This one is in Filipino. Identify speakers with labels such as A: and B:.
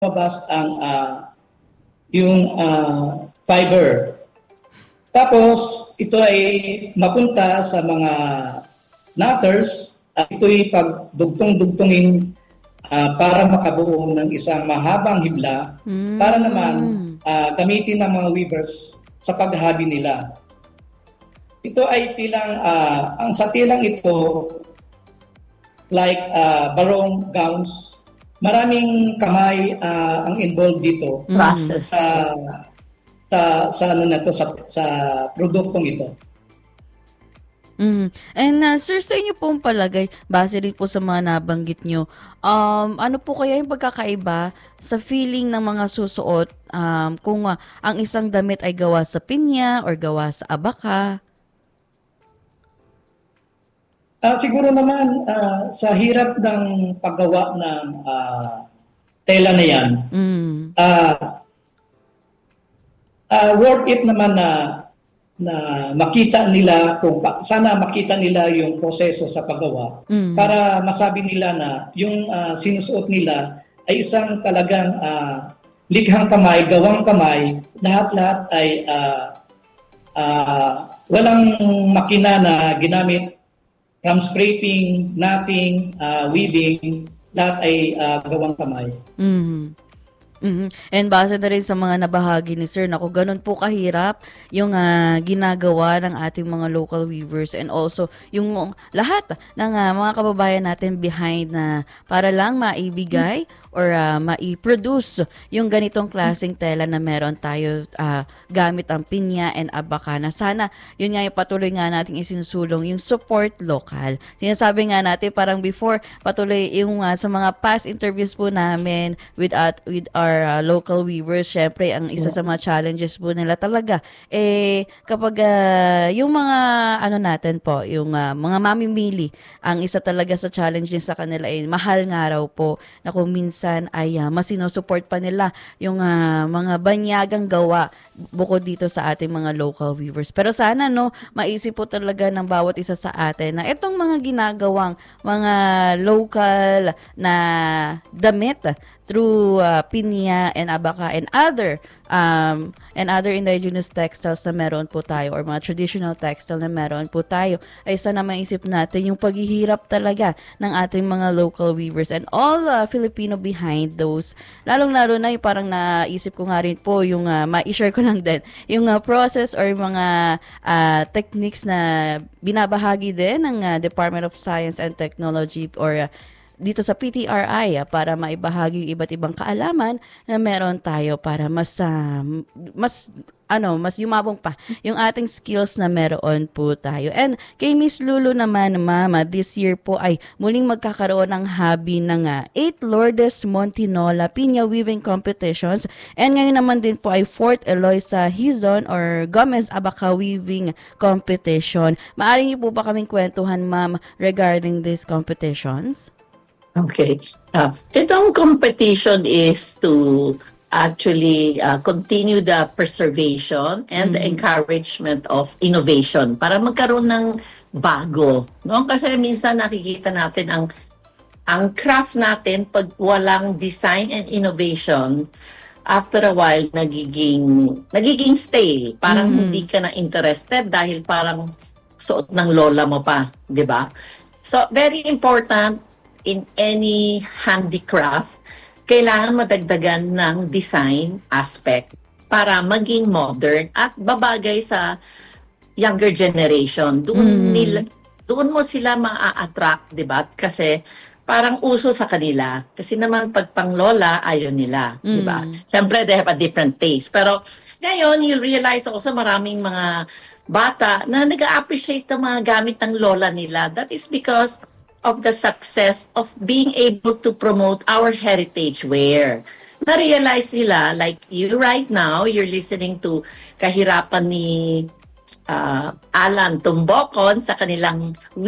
A: mabas ang yung fiber. Tapos ito ay mapunta sa mga nutters at ito'y pagdugtong-dugtongin para makabuo ng isang mahabang hibla para naman gamitin ng mga weavers sa paghahabi nila. Ito ay tilang, ang sa tilang ito, like barong gowns, maraming kamay ang involved dito
B: Process.
A: sa ano na to, sa produktong ito.
C: And sir, sa inyo pong palagay, base rin po sa mga nabanggit nyo, ano po kaya yung pagkakaiba sa feeling ng mga susuot kung ang isang damit ay gawa sa pinya or gawa sa abaka?
A: Siguro naman sa hirap ng paggawa ng tela na yan, worth it naman na makita nila sana makita nila yung proseso sa paggawa para masabi nila na yung sinusuot nila ay isang talagang likhang kamay, gawang kamay, lahat-lahat ay walang makina na ginamit from scraping, knotting, weaving, lahat ay gawang kamay.
C: And base na rin sa mga nabahagi ni Sir, naku, ganun po kahirap yung ginagawa ng ating mga local weavers and also yung lahat ng mga kababayan natin behind na para lang maibigay or mai-produce yung ganitong klaseng tela na meron tayo gamit ang pinya and abaka na sana yun nga yung patuloy nga nating isinusulong yung support local. Sinasabi nga natin parang before patuloy yung sa mga past interviews po namin with our local weavers, syempre ang isa sa mga challenges po nila talaga kapag yung mga ano natin po, yung mga mamimili, ang isa talaga sa challenge din sa kanila ay mahal nga raw po na kung minsan ay mas sinusupport pa nila yung mga banyagang gawa bukod dito sa ating mga local weavers. Pero sana maisip po talaga ng bawat isa sa atin na itong mga ginagawang mga local na damit through pinya and abaka and other indigenous textiles na meron po tayo or mga traditional textile na meron po tayo ay sana maisip natin yung paghihirap talaga ng ating mga local weavers and all Filipino behind those. Lalong-lalo na yung parang naisip ko nga rin po yung ma-share ko lang din yung process or mga techniques na binabahagi din ng Department of Science and Technology or dito sa PTRI para maibahagi yung iba't ibang kaalaman na meron tayo para mas yumabong pa yung ating skills na meron po tayo. And kay Miss Lulu naman, Mama, this year po ay muling magkakaroon ng hobby ng 8 Lourdes Montinola Pinya Weaving Competitions. And ngayon naman din po ay 4th Eloisa Hizon or Gomez Abaca Weaving Competition. Maaari niyo po ba kaming kwentuhan, Ma'am, regarding these competitions?
B: Okay. Itong competition is to actually continue the preservation and the encouragement of innovation para magkaroon ng bago. No? Kasi minsan nakikita natin ang craft natin pag walang design and innovation, after a while nagiging stale. Parang hindi ka na interested dahil parang suot ng lola mo pa, di ba? So very important in any handicraft, kailangan madagdagan ng design aspect para maging modern at babagay sa younger generation. Doon mo sila maa-attract, 'di ba? Kasi parang uso sa kanila. Kasi naman pag panglola ayaw nila, 'di ba? Siyempre they have a different taste. Pero ngayon you'll realize also maraming mga bata na nag-appreciate ng mga gamit ng lola nila. That is because of the success of being able to promote our heritage wear. Na-realize nila, like you right now, you're listening to kahirapan ni Alan Tumbokon sa kanilang